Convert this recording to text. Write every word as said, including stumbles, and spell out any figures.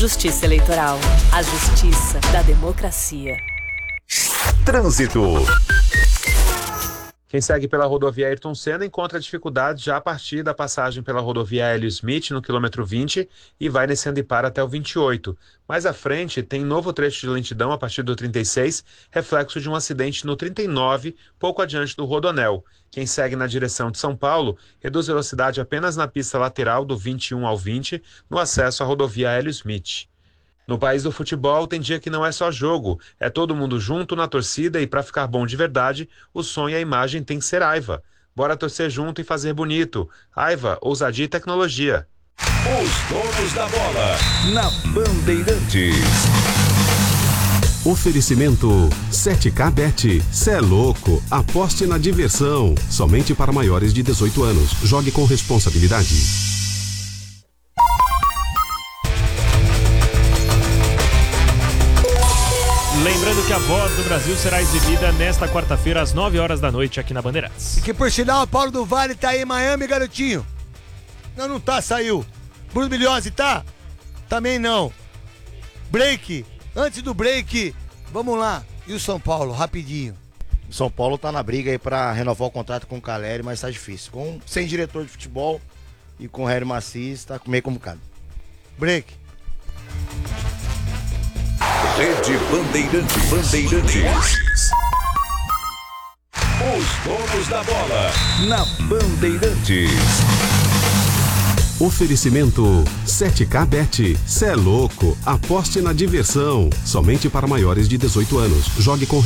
Justiça Eleitoral, a justiça da democracia. Trânsito. Quem segue pela rodovia Ayrton Senna encontra dificuldades já a partir da passagem pela rodovia Hélio Smith no quilômetro vinte e vai descendo e para até o vinte e oito. Mais à frente tem novo trecho de lentidão a partir do trinta e seis, reflexo de um acidente no trinta e nove, pouco adiante do Rodoanel. Quem segue na direção de São Paulo reduz velocidade apenas na pista lateral do vinte e um ao vinte, no acesso à rodovia Hélio Smith. No país do futebol, tem dia que não é só jogo, é todo mundo junto na torcida e para ficar bom de verdade, o som e a imagem tem que ser Aiva. Bora torcer junto e fazer bonito. Aiva, ousadia e tecnologia. Os donos da bola, na Bandeirantes. Oferecimento sete K Bet. Cê é louco, aposte na diversão. Somente para maiores de dezoito anos. Jogue com responsabilidade. Lembrando que a Voz do Brasil será exibida nesta quarta-feira às nove horas da noite aqui na Bandeirantes. E que por sinal, Paulo do Vale tá aí em Miami, garotinho. Não, não tá, saiu. Bruno Milhose tá? Também não. Break. Antes do break, vamos lá. E o São Paulo, rapidinho. O São Paulo tá na briga aí pra renovar o contrato com o Caleri, mas tá difícil. Com, sem diretor de futebol e com o Harry Macis, tá meio complicado. Break. Rede Bandeirantes. Bandeirantes. Os donos da bola, na Bandeirantes. Oferecimento sete K Bet. Cê é louco, aposte na diversão. Somente para maiores de dezoito anos. Jogue com